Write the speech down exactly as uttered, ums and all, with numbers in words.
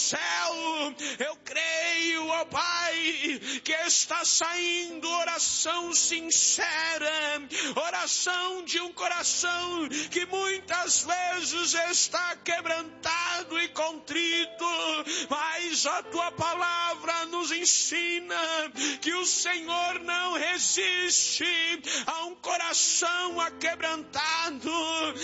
céu. Eu creio, ó Pai, que está saindo oração sincera, oração de um coração que muitas vezes está quebrantado e contrito, mas a tua palavra nos ensina que o Senhor não resiste a um coração aquebrantado.